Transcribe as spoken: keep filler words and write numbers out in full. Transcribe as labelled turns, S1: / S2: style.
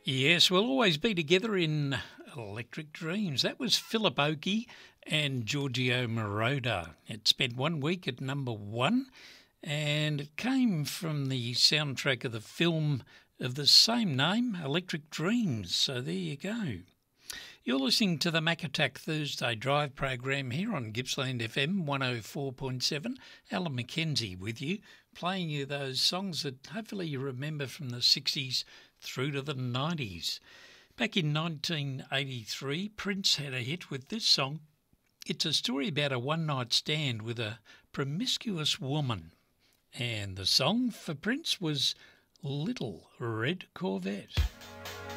S1: Yes, we'll always be together in Electric Dreams. That was Philip Oakey and Giorgio Moroder. It spent one week at number one, and it came from the soundtrack of the film of the same name, Electric Dreams. So there you go. You're listening to the Mac Attack Thursday Drive program here on Gippsland F M one oh four point seven. Alan McKenzie with you, playing you those songs that hopefully you remember from the sixties through to the nineties. Back in nineteen eighty-three, Prince had a hit with this song. It's a story about a one-night stand with a promiscuous woman. And the song for Prince was Little Red Corvette.